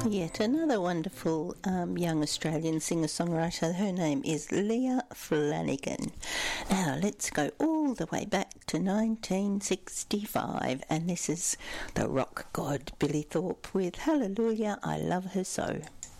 Yet another wonderful young Australian singer-songwriter. Her name is Leah Flanagan. Now let's go all the way back to 1965, and this is the rock god Billy Thorpe with Hallelujah, I Love Her So.